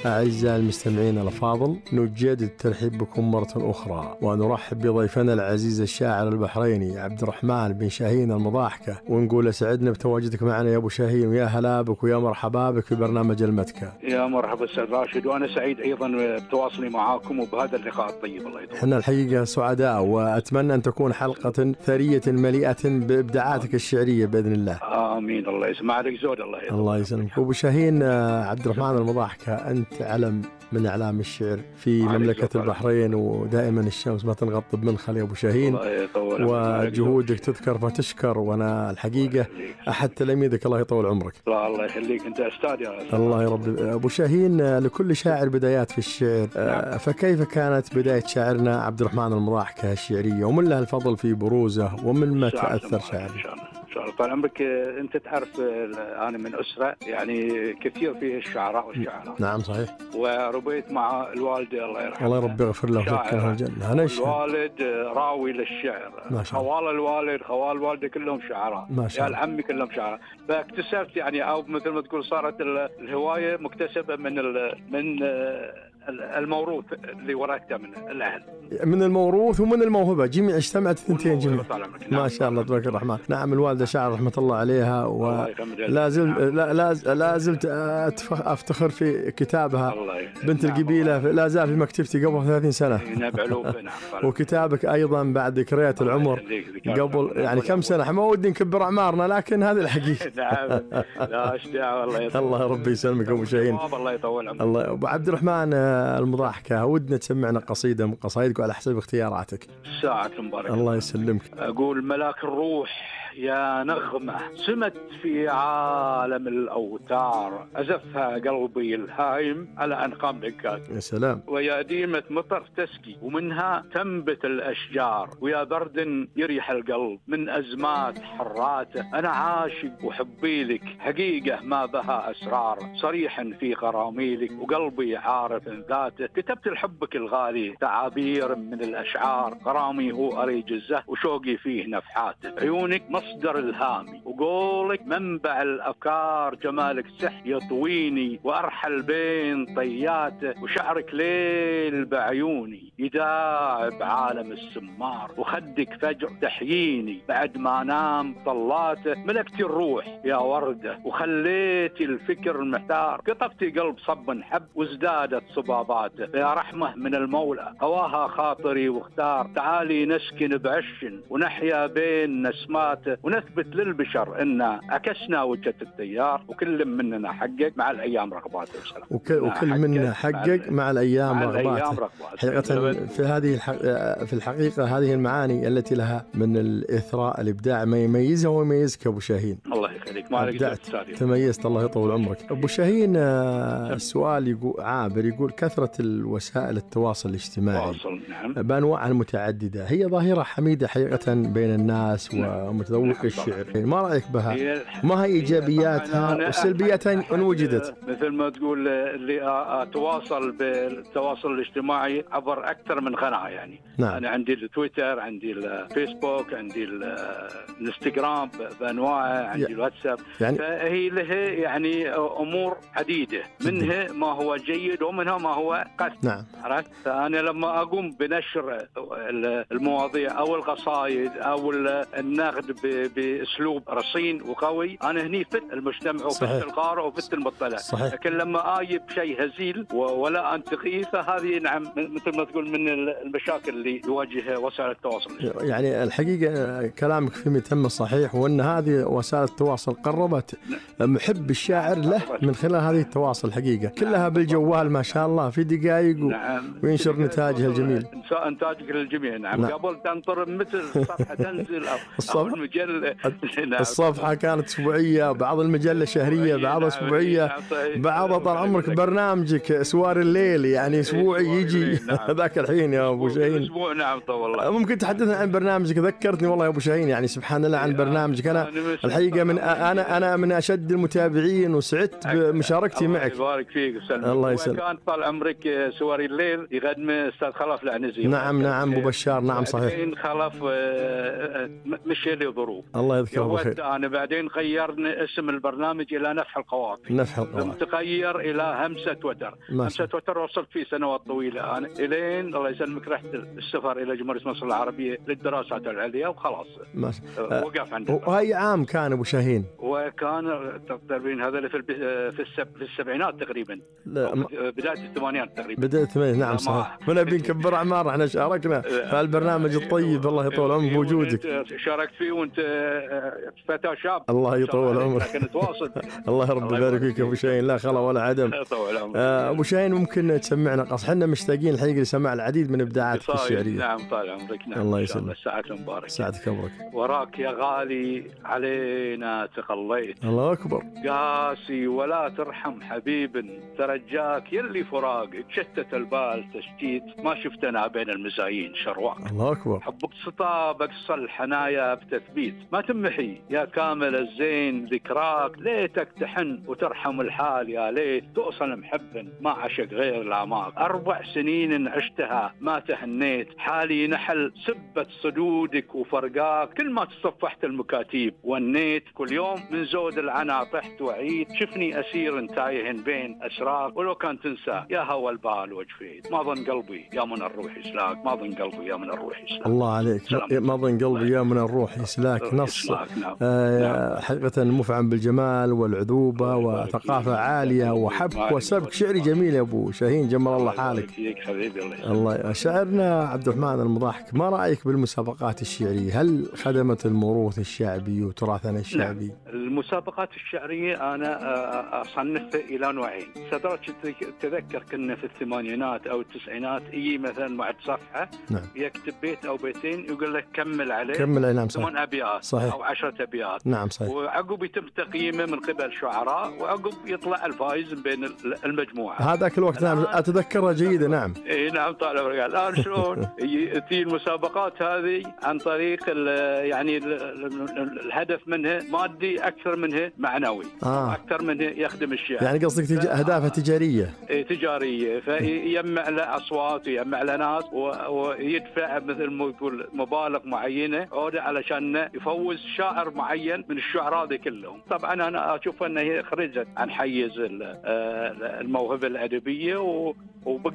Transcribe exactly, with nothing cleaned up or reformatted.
أعزائي المستمعين الأفاضل، نجدد الترحيب بكم مرة أخرى ونرحب بضيفنا العزيز الشاعر البحريني عبد الرحمن بن شاهين المضاحكة، ونقول سعدنا بتواجدك معنا يا أبو شاهين، ويا هلا بك ويا مرحبا بك في برنامج المتكة. يا مرحبا أستاذ راشد، وأنا سعيد أيضا بتواصلي معاكم وبهذا اللقاء الطيب. الله يطول. احنا الحقيقة سعداء، وأتمنى أن تكون حلقة ثرية مليئة بإبداعاتك الشعرية بإذن الله. آمين. الله يسمع عليك زود. الله يطول. الله يسلمك. أبو شاهين، عبد الرحمن المضاحكة، أنت علم من أعلام الشعر في مملكة البحرين، ودائما الشمس ما تنغطب منخل يا أبو شاهين، وجهودك تذكر فتشكر، وأنا الحقيقة أحد تلاميذك. الله يطول عمرك. لا الله يخليك، أنت أستاذ يا أستاذ. الله يربي. أبو شاهين، لكل شاعر بدايات في الشعر، نعم. فكيف كانت بداية شاعرنا عبد الرحمن المضاحكة الشعرية، ومن له الفضل في بروزه، ومن ما تأثر شاعره؟ طال عمرك، أنت تعرف أنا من أسرة يعني كثير فيه الشعراء والشعراء. نعم صحيح. وربيت مع الوالدة الله يرحمه، الله يربي يغفر له ويسكنه الجنة. أنا الوالد راوي للشعر، خوال الوالد خوال الوالدة كلهم شعراء، يا العمي كلهم شعراء. فاكتسبت يعني، أو مثل ما تقول صارت الهواية مكتسبة من من الموروث اللي ورثته من الأهل، من الموروث ومن الموهبة، جميع اجتمعت الثنتين جميع. ما شاء الله تبارك الرحمن. نعم الوالدة شاعر رحمة الله عليها، ولا زلت لا لا زلت أفتخر في كتابها بنت القبيلة، لا زال في مكتبتي قبل ثلاثين سنة. وكتابك أيضا بعد ذكريات العمر قبل يعني كم سنة، ما ودي نكبر أعمارنا لكن هذه الحقيقة. نعم لا اشتياء. الله يطول. الله ربي يسلمك أبو شاهين. الله يطول عمرك. الله. أبو عبد الرحمن المضاحكة، ودنا تسمعنا قصيدة من قصايدك وعلى حسب اختياراتك. ساعة مباركة. الله يسلمك. أقول: ملاك الروح يا نغمة سمت في عالم الأوتار، أزفها قلبي الهايم على أنقام دكات. يا سلام. ويا ديمة مطر تسقي ومنها تنبت الأشجار، ويا برد يريح القلب من أزمات حراته. أنا عاشق وحبي لك حقيقة ما بها أسرار، صريحا في غراميلك وقلبي عارف ذاته. كتبت لحبك الغالي تعابير من الأشعار، غرامي هو أريج الزه وشوقي فيه نفحاته. عيونك مصدر الهامي وقولك منبع الأفكار، جمالك سح يطويني وأرحل بين طياته، وشعرك ليل بعيوني يداعب عالم السمار، وخدك فجر تحييني بعد ما نام طلاته. ملكتي الروح يا وردة وخليتي الفكر محتار، قطفتي قلب صب حب وازدادت صباباته. يا رحمة من المولى هواها خاطري واختار، تعالي نسكن بعش ونحيا بين نسماته، ونثبت للبشر إن عكسنا وجهة التيار، وكل مننا حقق مع الأيام رغباته. وكل, وكل منا حقق مع الأيام رغباته. حقيقة في هذه الحق... في الحقيقة هذه المعاني التي لها من الإثراء الإبداع ما يميزها ويميزك أبو شاهين. الله يخليك. ما عليك تميزت. الله يطول عمرك. أبو شاهين، السؤال يقول عابر، يقول: كثرة الوسائل التواصل الاجتماعي نعم. بأنواع متعددة هي ظاهرة حميدة حقيقة بين الناس ومتذوق الشعر، ما رأيك بها؟ ما هي إيجابياتها وسلبياتها إن وجدت؟ مثل ما تقول اللي أتواصل بالتواصل الاجتماعي عبر أكثر من قناة يعني. نعم. أنا عندي التويتر، عندي الفيسبوك، عندي الانستغرام بأنواعه، عندي الواتساب، يعني فهي لها يعني أمور عديدة، منها ما هو جيد ومنها ما هو قصد. نعم. عرفت؟ فأنا لما أقوم بنشر المواضيع أو القصائد أو النقد بأسلوب رصين وقوي، أنا هني فت المجتمع وفت القارئ وفت المطلع. صحيح. لكن لما آيب شيء هزيل ولا أنتقيه، فهذه نعم مثل ما تقول من المشاكل اللي يواجهها وسائل التواصل. يعني الحقيقة كلامك في متم صحيح، وأن هذه وسائل التواصل قربت محب الشاعر له من خلال هذه التواصل الحقيقة كلها بالجوال ما شاء الله في دقائق و... نعم. وينشر نتاجها الجميل. إنتاجك للجميع. نعم. نعم. قبل تنطر مثل صفحة تنزل أو, أو المجلة. نعم. الصفحة كانت أسبوعية، بعض المجلة شهرية، بعض أسبوعية، بعض طال عمرك برنامجك أسوار الليل يعني أسبوعي يجي. نعم. ذاك الحين يا أبو شاهين. أسبوع. نعم والله. ممكن تحدثنا عن برنامجك؟ ذكرتني والله يا أبو شاهين يعني سبحان الله عن برنامجك. أنا الحقيقة من انا انا من اشد المتابعين وسعدت بمشاركتي معك. الله يبارك فيك وسلم. الله يسلمك. وكان طال عمرك سواري الليل يقدم استاذ خلف العنزي. نعم نعم ابو بشار. نعم صحيح. بعدين خلف مشي لي ظروف. الله يذكره بالخير. انا بعدين غيرنا اسم البرنامج الى نفح القوافي. نفح القوافي. تغير الى همسه وتر. همسه وتر وصلت فيه سنوات طويله انا الين الله يسلمك رحت السفر الى جمهوريه مصر العربيه للدراسات العليا وخلاص. ماشي. وقف عند. وهي عام كان ابو شاهين؟ وكان تقريبا هذا في في السب في السبعينات تقريبا. بدايه الثمانينات تقريبا. بدايه الثمانينات. نعم صحيح. ما نبي نكبر اعمار، احنا شاركنا في البرنامج الطيب. الله يطول عمرك بوجودك. شاركت فيه وانت فتى شاب. الله يطول عمرك. كنت واصل. الله رب يبارك فيك ابو شاهين. لا خلا ولا عدم. يطول عمرك. ابو شاهين ممكن تسمعنا قص؟ احنا مشتاقين الحقيقه لسماع العديد من ابداعاتك الشعريه. نعم طال عمرك. نعم. الله يسلمك. ساعتك مبارك. ساعتك مبارك. وراك يا غالي علينا تخليت. الله اكبر. قاسي ولا ترحم حبيب ترجاك يلي فراقك شتت البال تشتيت ما شفتنا بين المزايين شرواك. الله اكبر. حبك سطاب اقصى الحنايا بتثبيت ما تمحي يا كامل الزين ذكراك ليتك تحن وترحم الحال يا ليت توصل محب ما عشق غير الأعماق. أربع سنين عشتها ما تهنيت حالي نحل سبت صدودك وفرقاك كل ما تصفحت المكاتيب ونيت كل يوم من زود العنا طحت وعيد شفني أسير تايه بين أسراك ولو كان تنسى يا هوى البال وجفيت ما ظن قلبي يا من الروح يسلاك ما ظن قلبي يا من الروح يسلاك. الله عليك. ما ظن قلبي يا من الروح يسلاك. نص نعم. آه حقيقة مفعم بالجمال والعذوبة وثقافة عالية وحبك وسبك شعري جميل يا ابو شاهين. جمال الله حالك. الله. شاعرنا عبد الرحمن المضاحك، ما رأيك بالمسابقات الشعرية؟ هل خدمت الموروث الشعبي وتراثنا الشعبي؟ نعم. المسابقات الشعرية أنا أصنفها إلى نوعين. صدرت تذكر كنا في الثمانينات أو التسعينات يجي مثلا معد صفحة. نعم. يكتب بيت أو بيتين يقول لك كمل عليه. كمل. نعم صحيح. ثمان أبيات. صحيح. أو عشرة أبيات. نعم صحيح. وعقب يتم تقييمه من قبل شعراء وعقب يطلع الفائز بين المجموعة. هذاك الوقت نعم أتذكرها جيدة. نعم. إيه نعم طال عمرك. الآن شلون تي المسابقات هذه عن طريق يعني الهدف منها مادي أكثر منها معنوي. آه. أكثر منها يخدم الشعب. يعني قصدك تج... أهدافها تجارية. إيه تجارية. فيجمع له أصوات ويجمع له ناس ويدفع مثل ما يقول مبالغ معينة علشان يفوز شاعر معين من الشعراء ذي كلهم. طبعا أنا أشوف أنها خرجت عن حيز الموهبة الأدبية وبقى